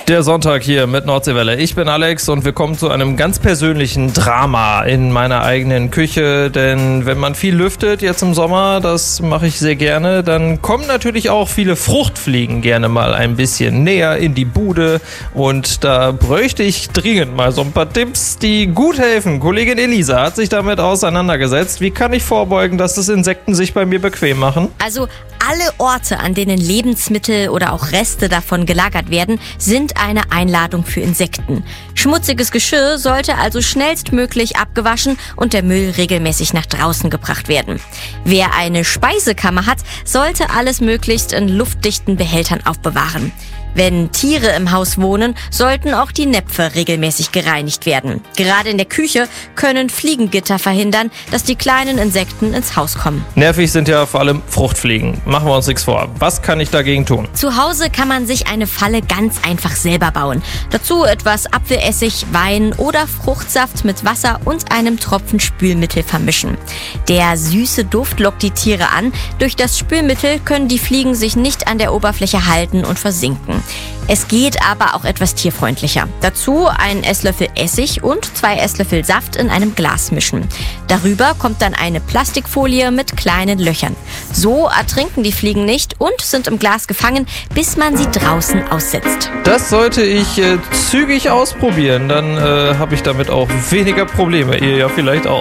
Der Sonntag hier mit Nordseewelle. Ich bin Alex und wir kommen zu einem ganz persönlichen Drama in meiner eigenen Küche. Denn wenn man viel lüftet jetzt im Sommer, das mache ich sehr gerne, dann kommen natürlich auch viele Fruchtfliegen gerne mal ein bisschen näher in die Bude. Und da bräuchte ich dringend mal so ein paar Tipps, die gut helfen. Kollegin Elisa hat sich damit auseinandergesetzt. Wie kann ich vorbeugen, dass das Insekten sich bei mir bequem machen? Also alle Orte, an denen Lebensmittel oder auch Reste davon gelagert werden, sind eine Einladung für Insekten. Schmutziges Geschirr sollte also schnellstmöglich abgewaschen und der Müll regelmäßig nach draußen gebracht werden. Wer eine Speisekammer hat, sollte alles möglichst in luftdichten Behältern aufbewahren. Wenn Tiere im Haus wohnen, sollten auch die Näpfe regelmäßig gereinigt werden. Gerade in der Küche können Fliegengitter verhindern, dass die kleinen Insekten ins Haus kommen. Nervig sind ja vor allem Fruchtfliegen. Machen wir uns nichts vor. Was kann ich dagegen tun? Zu Hause kann man sich eine Falle ganz einfach selber bauen. Dazu etwas Apfelessig, Wein oder Fruchtsaft mit Wasser und einem Tropfen Spülmittel vermischen. Der süße Duft lockt die Tiere an. Durch das Spülmittel können die Fliegen sich nicht an der Oberfläche halten und versinken. Es geht aber auch etwas tierfreundlicher. Dazu einen Esslöffel Essig und 2 Esslöffel Saft in einem Glas mischen. Darüber kommt dann eine Plastikfolie mit kleinen Löchern. So ertrinken die Fliegen nicht und sind im Glas gefangen, bis man sie draußen aussetzt. Das sollte ich zügig ausprobieren. Dann habe ich damit auch weniger Probleme. Ihr ja vielleicht auch.